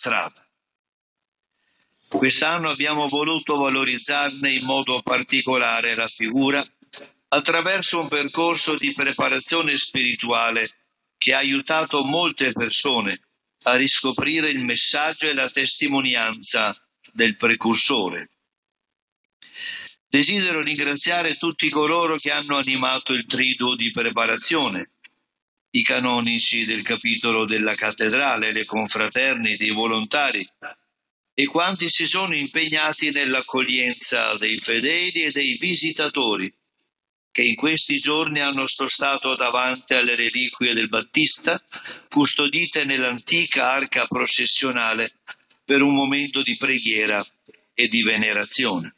strada. Quest'anno abbiamo voluto valorizzarne in modo particolare la figura attraverso un percorso di preparazione spirituale che ha aiutato molte persone a riscoprire il messaggio e la testimonianza del precursore. Desidero ringraziare tutti coloro che hanno animato il triduo di preparazione, i canonici del capitolo della cattedrale, le confraternite, i volontari e quanti si sono impegnati nell'accoglienza dei fedeli e dei visitatori che in questi giorni hanno sostato davanti alle reliquie del Battista, custodite nell'antica arca processionale per un momento di preghiera e di venerazione.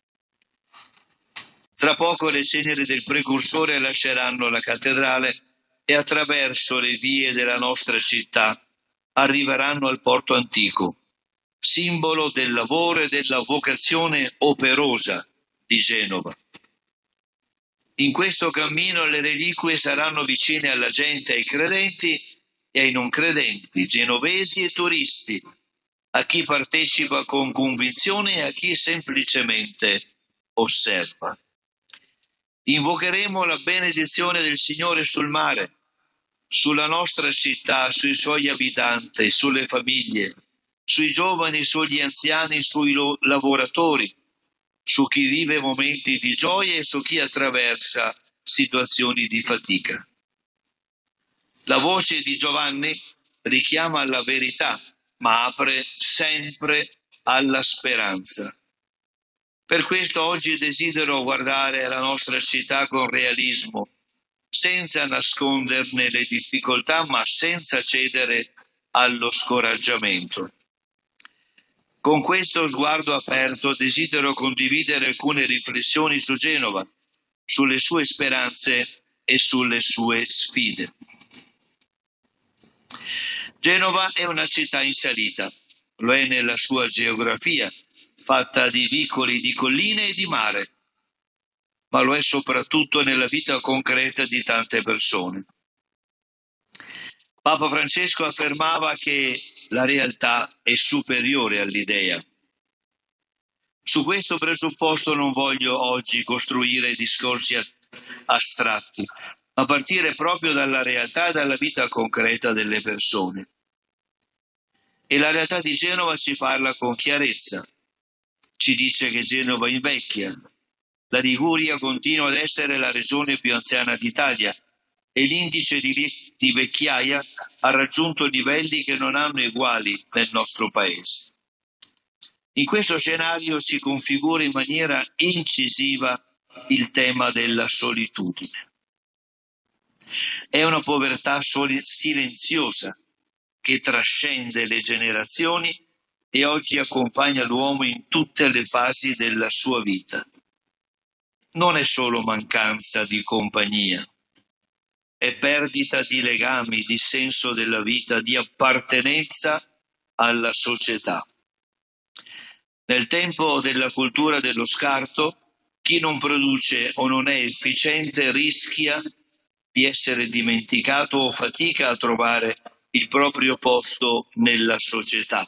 Tra poco le ceneri del precursore lasceranno la cattedrale e attraverso le vie della nostra città arriveranno al porto antico, simbolo del lavoro e della vocazione operosa di Genova. In questo cammino le reliquie saranno vicine alla gente, ai credenti e ai non credenti, genovesi e turisti, a chi partecipa con convinzione e a chi semplicemente osserva. Invocheremo la benedizione del Signore sul mare, sulla nostra città, sui suoi abitanti, sulle famiglie, sui giovani, sugli anziani, sui lavoratori, su chi vive momenti di gioia e su chi attraversa situazioni di fatica. La voce di Giovanni richiama alla verità, ma apre sempre alla speranza. Per questo oggi desidero guardare la nostra città con realismo, senza nasconderne le difficoltà, ma senza cedere allo scoraggiamento. Con questo sguardo aperto desidero condividere alcune riflessioni su Genova, sulle sue speranze e sulle sue sfide. Genova è una città in salita, lo è nella sua geografia, fatta di vicoli, di colline e di mare, ma lo è soprattutto nella vita concreta di tante persone. Papa Francesco affermava che la realtà è superiore all'idea. Su questo presupposto non voglio oggi costruire discorsi astratti, ma partire proprio dalla realtà e dalla vita concreta delle persone. E la realtà di Genova ci parla con chiarezza. Ci dice che Genova invecchia. La Liguria continua ad essere la regione più anziana d'Italia e l'indice di vecchiaia ha raggiunto livelli che non hanno eguali nel nostro paese. In questo scenario si configura in maniera incisiva il tema della solitudine. È una povertà silenziosa che trascende le generazioni e oggi accompagna l'uomo in tutte le fasi della sua vita. Non è solo mancanza di compagnia, è perdita di legami, di senso della vita, di appartenenza alla società. Nel tempo della cultura dello scarto, chi non produce o non è efficiente rischia di essere dimenticato o fatica a trovare il proprio posto nella società.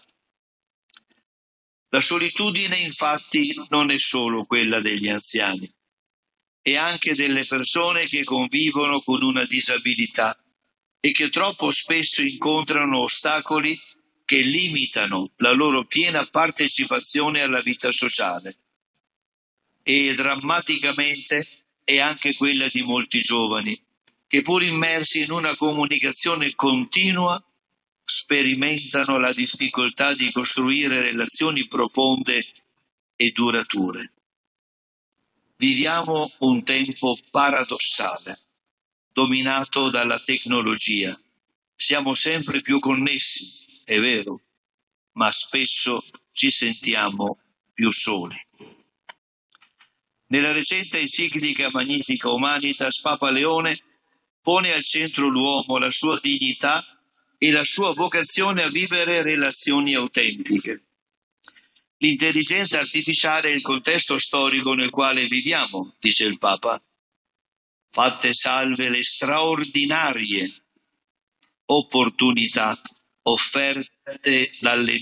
La solitudine, infatti, non è solo quella degli anziani, è anche delle persone che convivono con una disabilità e che troppo spesso incontrano ostacoli che limitano la loro piena partecipazione alla vita sociale. E drammaticamente è anche quella di molti giovani, che pur immersi in una comunicazione continua, sperimentano la difficoltà di costruire relazioni profonde e durature. Viviamo un tempo paradossale, dominato dalla tecnologia. Siamo sempre più connessi, è vero, ma spesso ci sentiamo più soli. Nella recente enciclica Magnifica Humanitas, Papa Leone pone al centro l'uomo, la sua dignità e la sua vocazione a vivere relazioni autentiche. L'intelligenza artificiale è il contesto storico nel quale viviamo, dice il Papa, fatte salve le straordinarie opportunità offerte dalle